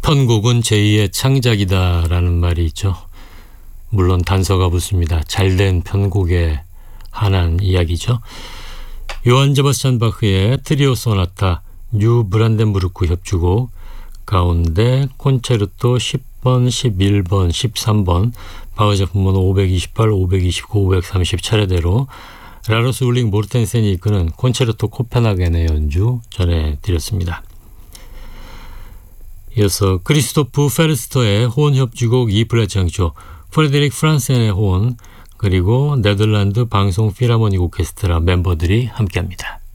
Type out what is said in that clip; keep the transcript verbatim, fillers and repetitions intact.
편곡은 제이의 창작이다라는 말이 있죠. 물론 단서가 붙습니다. 잘된 편곡에 한한 이야기죠. 요한 세바스찬 바흐의 트리오 소나타 뉴 브란덴부르크 협주곡 가운데 콘체르토 십 번, 십일 번, 십삼 번 바흐 작품 번호 오백이십팔, 오백이십구, 오백삼십 차례대로 라로스 울링 모르텐센이 이끄는 콘체르토 코펜하겐의 연주 전해드렸습니다. 이어서 크리스토프 페르스터의 호은 협주곡 이 플랫 장조, 프레데릭 프란센의 호은, 그리고 네덜란드 방송 필하모닉 오케스트라 멤버들이 함께합니다.